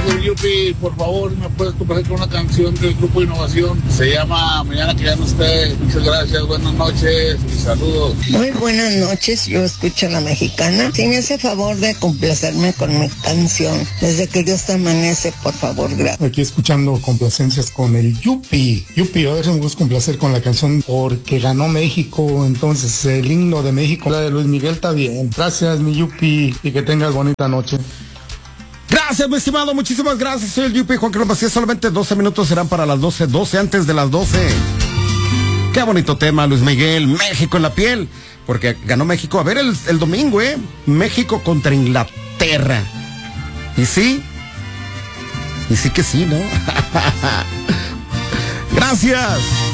Gracias, Yupi. Por favor, ¿me puedes complacer con una canción del Grupo Innovación? Se llama Mañana que ya no esté. Muchas gracias, buenas noches y saludos. Muy buenas noches, yo escucho a La Mexicana. Si me hace favor de complacerme con mi canción, Desde que Dios te amanece, por favor, gracias. Aquí escuchando complacencias con el Yupi. Yupi, a ver si me puedes complacer con la canción Porque ganó México. Entonces, el himno de México, la de Luis Miguel, está bien. Gracias, mi Yupi, y que tengas bonita noche. Gracias, mi estimado, muchísimas gracias. Soy el Yupi Juan Carlos Macías. Solamente 12 minutos serán para las 12 antes de las 12. Qué bonito tema, Luis Miguel, México en la piel. Porque ganó México. A ver el domingo, México contra Inglaterra. Y sí que sí, ¿no? Gracias.